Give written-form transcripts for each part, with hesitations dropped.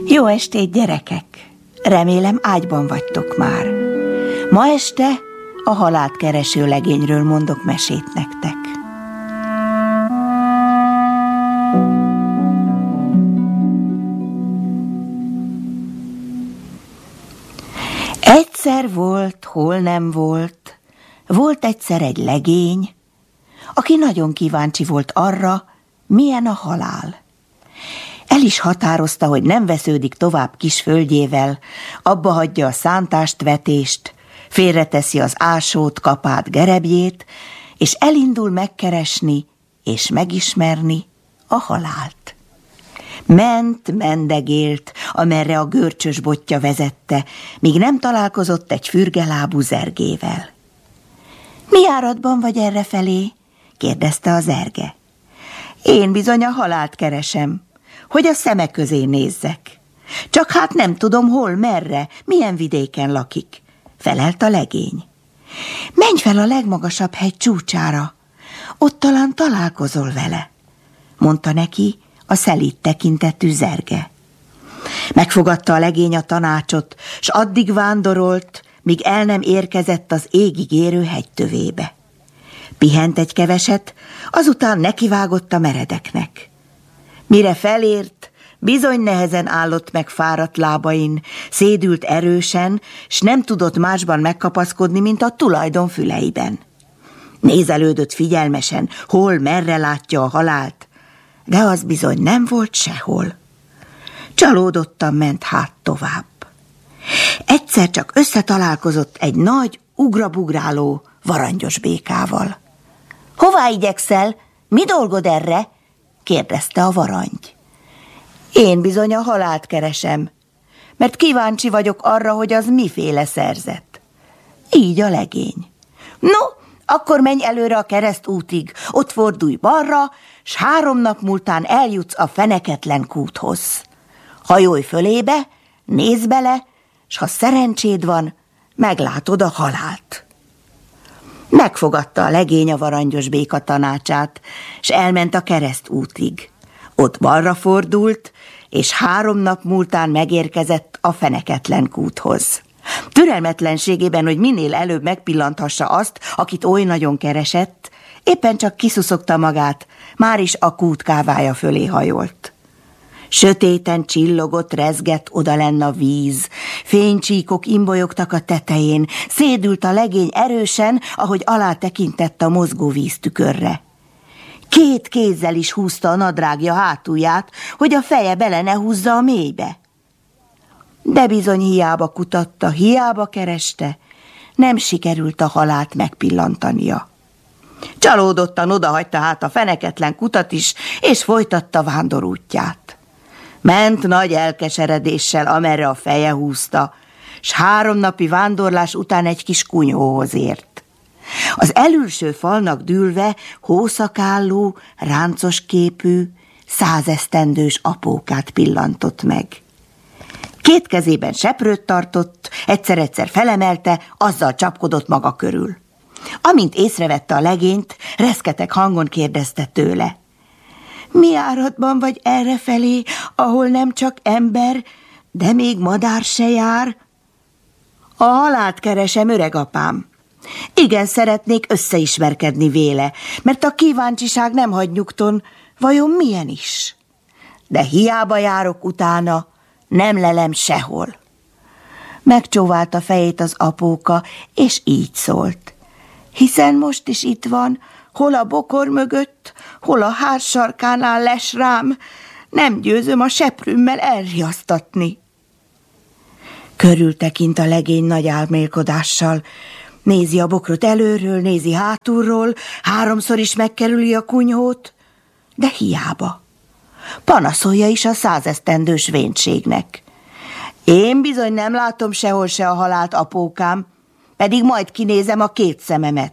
Jó estét, gyerekek! Remélem ágyban vagytok már. Ma este a halált kereső legényről mondok mesét nektek. Egyszer volt, hol nem volt, volt egyszer egy legény, aki nagyon kíváncsi volt arra, milyen a halál. El is határozta, hogy nem vesződik tovább kis földjével, abba hagyja a szántást, vetést, félreteszi az ásót, kapát, gerebjét, és elindul megkeresni és megismerni a halált. Mendegélt, amerre a görcsös botja vezette, míg nem találkozott egy fürgelábú zergével. Mi járatban vagy errefelé? Kérdezte a zerge. Én bizony a halált keresem, hogy a szemek közé nézzek. Csak hát nem tudom hol, merre, milyen vidéken lakik, felelt a legény. Menj fel a legmagasabb hegy csúcsára, ott talán találkozol vele, mondta neki a szelíd tekintetű zerge. Megfogadta a legény a tanácsot, s addig vándorolt, míg el nem érkezett az égig érő hegytövébe. Pihent egy keveset, azután nekivágott a meredeknek. Mire felért, bizony nehezen állott meg fáradt lábain, szédült erősen, s nem tudott másban megkapaszkodni, mint a tulajdon füleiben. Nézelődött figyelmesen, hol, merre látja a halált, de az bizony nem volt sehol. Csalódottan ment hát tovább. Egyszer csak összetalálkozott egy nagy, ugrabugráló, varangyos békával. Hová igyekszel? Mi dolgod erre? kérdezte a varangy. Én bizony a halált keresem, mert kíváncsi vagyok arra, hogy az miféle szerzet. Így a legény. No, akkor menj előre a keresztútig, ott fordulj balra, s 3 nap múltán eljutsz a feneketlen kúthoz. Hajolj fölébe, nézz bele, s ha szerencséd van, meglátod a halált. Megfogadta a legény a varangyos béka tanácsát, s elment a keresztútig. Ott balra fordult, és 3 nap múltán megérkezett a feneketlen kúthoz. Türelmetlenségében, hogy minél előbb megpillanthassa azt, akit oly nagyon keresett, éppen csak kiszuszogta magát, már is a kút kávája fölé hajolt. Sötéten csillogott, rezgett odalenn a víz, fénycsíkok imbolyogtak a tetején, szédült a legény erősen, ahogy alá tekintett a mozgó víztükörre. 2 kézzel is húzta a nadrágja hátulját, hogy a feje bele ne húzza a mélybe. De bizony hiába kutatta, hiába kereste, nem sikerült a halált megpillantania. Csalódottan odahagyta hát a feneketlen kutat is, és folytatta vándorútját. Ment nagy elkeseredéssel, amerre a feje húzta, s 3 napi vándorlás után egy kis kunyhóhoz ért. Az elülső falnak dűlve hószakállú, ráncos képű, 100 esztendős apókát pillantott meg. 2 kezében seprőt tartott, egyszer-egyszer felemelte, azzal csapkodott maga körül. Amint észrevette a legényt, reszketeg hangon kérdezte tőle. Mi áradban vagy errefelé, ahol nem csak ember, de még madár se jár? A halált keresem, öregapám. Igen, szeretnék összeismerkedni véle, mert a kíváncsiság nem hagy nyugton, vajon milyen is? De hiába járok utána, nem lelem sehol. Megcsóválta fejét az apóka, és így szólt. Hiszen most is itt van, hol a bokor mögött, hol a ház sarkánál les rám, nem győzöm a seprűmmel elriasztatni. Körültekint a legény nagy álmélkodással, nézi a bokrot előről, nézi hátulról, 3-szor is megkerüli a kunyhót, de hiába. Panaszolja is a 100 esztendős vénségnek. Én bizony nem látom sehol se a halált, apókám, pedig majd kinézem a 2 szememet.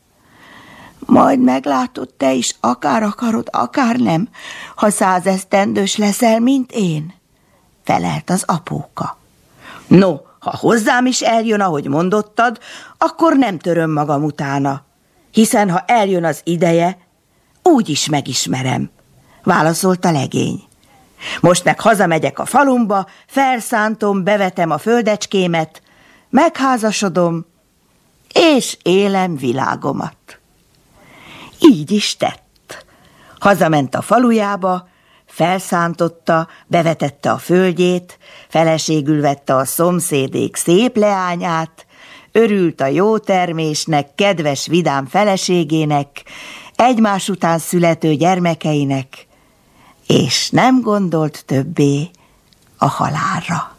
Majd meglátod te is, akár akarod, akár nem, ha 100 esztendős leszel, mint én, felelt az apóka. No, ha hozzám is eljön, ahogy mondottad, akkor nem töröm magam utána, hiszen ha eljön az ideje, úgy is megismerem, válaszolt a legény. Most meg hazamegyek a falumba, felszántom, bevetem a földecskémet, megházasodom, és élem világomat. Így is tett. Hazament a falujába, felszántotta, bevetette a földjét, feleségül vette a szomszédék szép leányát, örült a jó termésnek, kedves vidám feleségének, egymás után születő gyermekeinek, és nem gondolt többé a halálra.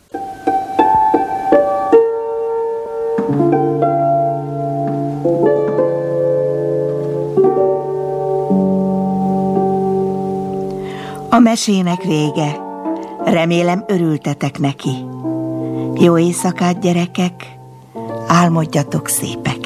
A mesének vége. Remélem, örültetek neki. Jó éjszakát, gyerekek, álmodjatok szépek.